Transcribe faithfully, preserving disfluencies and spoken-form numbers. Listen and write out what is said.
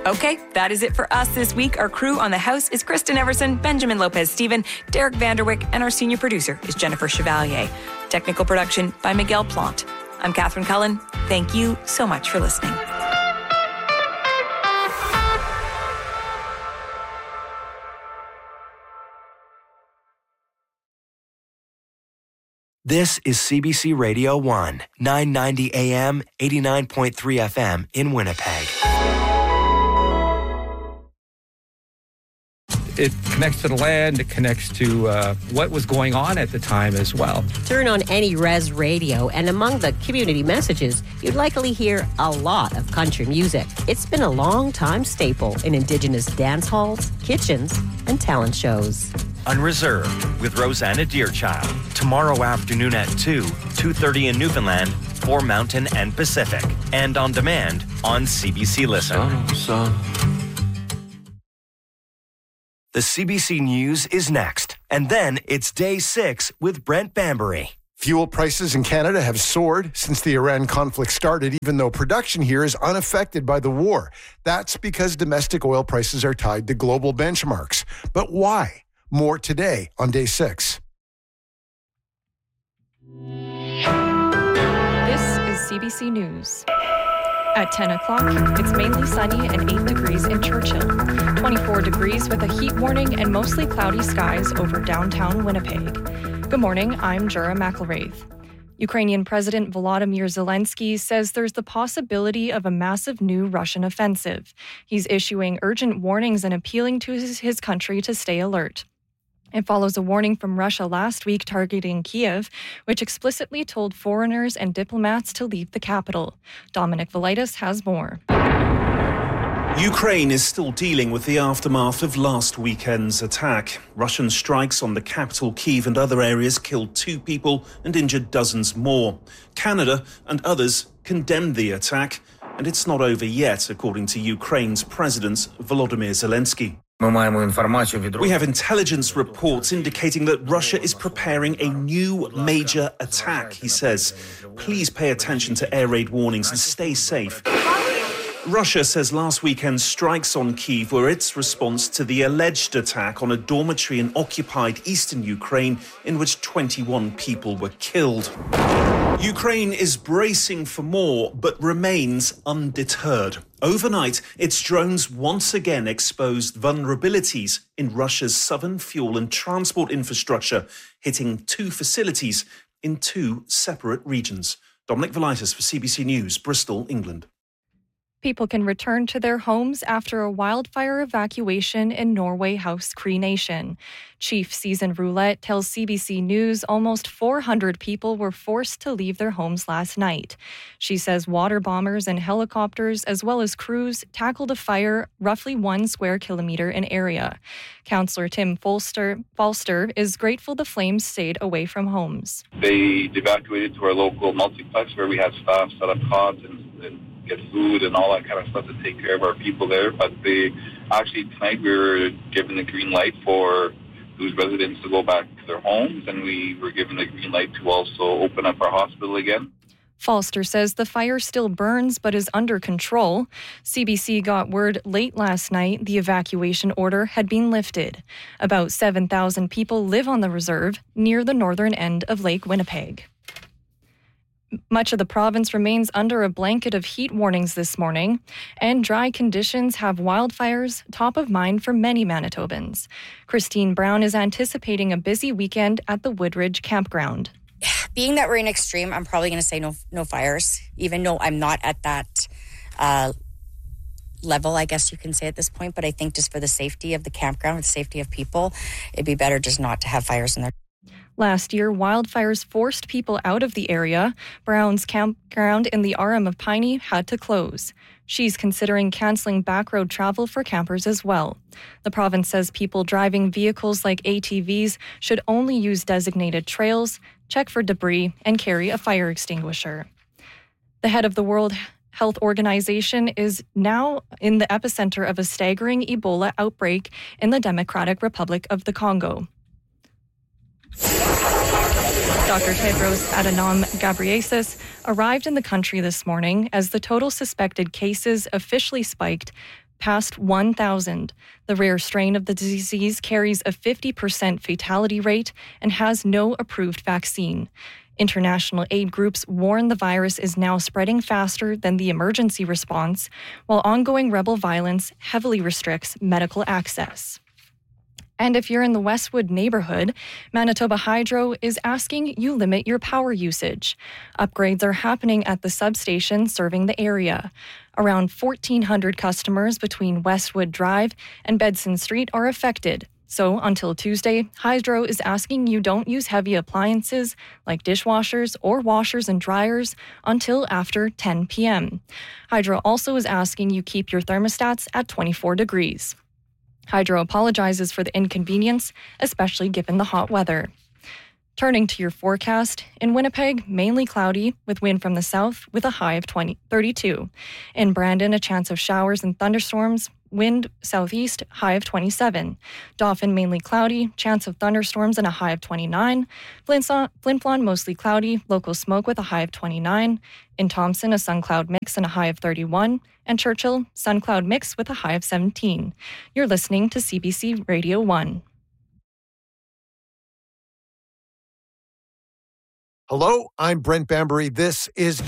Okay, that is it for us this week. Our crew on the house is Kristen Everson, Benjamin Lopez-Steven, Derek Vanderwick, and our senior producer is Jennifer Chevalier. Technical production by Miguel Plant. I'm Catherine Cullen. Thank you so much for listening. This is C B C Radio one, nine ninety A M, eighty-nine point three F M in Winnipeg. It connects to the land, it connects to uh, what was going on at the time as well. Turn on any res radio, and among the community messages, you'd likely hear a lot of country music. It's been a long-time staple in Indigenous dance halls, kitchens, and talent shows. Unreserved with Rosanna Deerchild. Tomorrow afternoon at two, two thirty in Newfoundland, for Mountain and Pacific. And on demand on C B C Listen. Son, son. The C B C News is next. And then it's Day six with Brent Bambury. Fuel prices in Canada have soared since the Iran conflict started, even though production here is unaffected by the war. That's because domestic oil prices are tied to global benchmarks. But why? More today on Day six. This is C B C News. At ten o'clock, it's mainly sunny and eight degrees in Churchill. twenty-four degrees with a heat warning and mostly cloudy skies over downtown Winnipeg. Good morning, I'm Jura McElraith. Ukrainian President Volodymyr Zelensky says there's the possibility of a massive new Russian offensive. He's issuing urgent warnings and appealing to his, his country to stay alert. It follows a warning from Russia last week targeting Kiev, which explicitly told foreigners and diplomats to leave the capital. Dominic Velitis has more. Ukraine is still dealing with the aftermath of last weekend's attack. Russian strikes on the capital, Kyiv, and other areas killed two people and injured dozens more. Canada and others condemned the attack, and it's not over yet, according to Ukraine's President Volodymyr Zelensky. We have intelligence reports indicating that Russia is preparing a new major attack, he says. Please pay attention to air raid warnings and stay safe. Russia says last weekend's strikes on Kyiv were its response to the alleged attack on a dormitory in occupied eastern Ukraine in which twenty-one people were killed. Ukraine is bracing for more, but remains undeterred. Overnight, its drones once again exposed vulnerabilities in Russia's southern fuel and transport infrastructure, hitting two facilities in two separate regions. Dominic Velitis for C B C News, Bristol, England. People can return to their homes after a wildfire evacuation in Norway House Cree Nation. Chief Season Roulette tells C B C News almost four hundred people were forced to leave their homes last night. She says water bombers and helicopters, as well as crews, tackled a fire roughly one square kilometre in area. Councillor Tim Falster, Falster is grateful the flames stayed away from homes. They evacuated to our local multiplex where we had staff set up cots and, and get food and all that kind of stuff to take care of our people there. But they actually, tonight we were given the green light for those residents to go back to their homes, and we were given the green light to also open up our hospital again. Falster says the fire still burns but is under control. C B C got word late last night the evacuation order had been lifted. About seven thousand people live on the reserve near the northern end of Lake Winnipeg. Much of the province remains under a blanket of heat warnings this morning, and dry conditions have wildfires top of mind for many Manitobans. Christine Brown is anticipating a busy weekend at the Woodridge campground. Being that we're in extreme, I'm probably going to say no no fires, even though I'm not at that uh, level, I guess you can say at this point. But I think just for the safety of the campground, the safety of people, it'd be better just not to have fires in there. Last year, wildfires forced people out of the area. Brown's campground in the Aram of Piney had to close. She's considering cancelling backroad travel for campers as well. The province says people driving vehicles like A T Vs should only use designated trails, check for debris, and carry a fire extinguisher. The head of the World Health Organization is now in the epicenter of a staggering Ebola outbreak in the Democratic Republic of the Congo. Doctor Tedros Adhanom Ghebreyesus arrived in the country this morning as the total suspected cases officially spiked past one thousand. The rare strain of the disease carries a fifty percent fatality rate and has no approved vaccine. International aid groups warn the virus is now spreading faster than the emergency response, while ongoing rebel violence heavily restricts medical access. And if you're in the Westwood neighborhood, Manitoba Hydro is asking you limit your power usage. Upgrades are happening at the substation serving the area. Around fourteen hundred customers between Westwood Drive and Bedson Street are affected. So until Tuesday, Hydro is asking you don't use heavy appliances like dishwashers or washers and dryers until after ten p.m. Hydro also is asking you keep your thermostats at twenty-four degrees. Hydro apologizes for the inconvenience, especially given the hot weather. Turning to your forecast, in Winnipeg, mainly cloudy with wind from the south with a high of twenty, thirty-two. In Brandon, a chance of showers and thunderstorms, wind southeast, high of twenty-seven. Dauphin, mainly cloudy, chance of thunderstorms and a high of twenty-nine. Flin Flon, mostly cloudy, local smoke with a high of twenty-nine. In Thompson, a sun-cloud mix and a high of thirty-one. And Churchill, sun-cloud mix with a high of seventeen. You're listening to C B C Radio one. Hello, I'm Brent Bambury. This is